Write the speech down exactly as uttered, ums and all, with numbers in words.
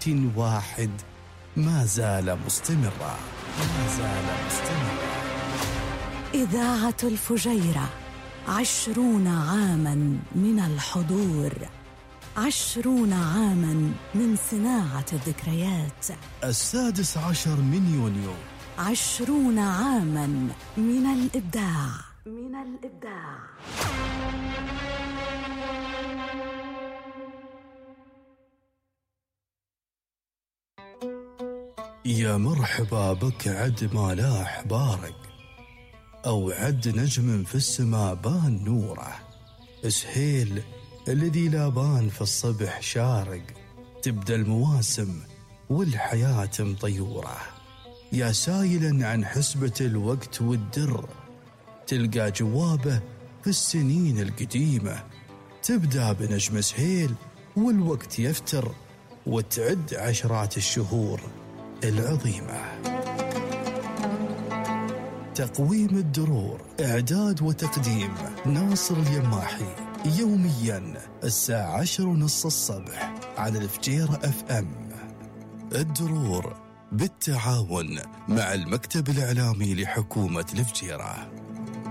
بيت واحد ما زال مستمرا ما زال مستمرا. إذاعة الفجيرة، عشرون عاماً من الحضور، عشرون عاماً من صناعة الذكريات. السادس عشر من يونيو، عشرون عاماً من الإبداع من الإبداع. يا مرحبا بك عد ما لاح بارق، أو عد نجم في السماء بان نوره، سهيل الذي لا بان في الصبح شارق، تبدأ المواسم والحياة مطيورة. يا سائلا عن حسبة الوقت والدر، تلقى جوابه في السنين القديمة، تبدأ بنجم سهيل والوقت يفتر، وتعد عشرات الشهور العظيمة. تقويم الدرور، إعداد وتقديم ناصر اليماحي، يوميا الساعة عشر ونص الصبح على الفجيرة اف ام. الدرور بالتعاون مع المكتب الإعلامي لحكومة الفجيرة.